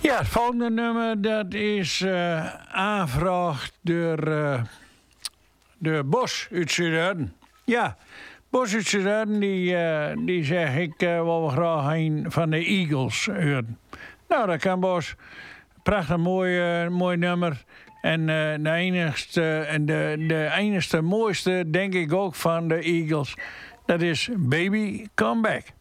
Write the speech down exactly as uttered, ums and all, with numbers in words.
Ja, het volgende nummer dat is uh, aangevraagd door, uh, door Bos uit Zuiden. Ja, Bos uit Zuiden die, uh, die zeg ik uh, wil graag een van de Eagles horen. Nou, dat kan Bos. Prachtig mooi, uh, mooi nummer. En uh, de enigste, en de, de enigste mooiste, denk ik ook, van de Eagles, dat is Baby Come Back.